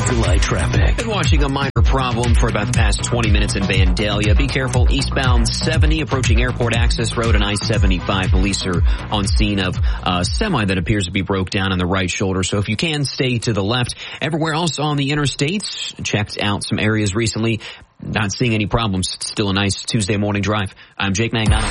Overlight traffic. Been watching a minor problem for about the past 20 minutes in Vandalia. Be careful. Eastbound 70 approaching Airport Access Road and I-75. Police are on scene of a semi that appears to be broke down on the right shoulder. So if you can, stay to the left. Everywhere else on the interstates, checked out some areas recently. Not seeing any problems. Still a nice Tuesday morning drive. I'm Jake Magnotta.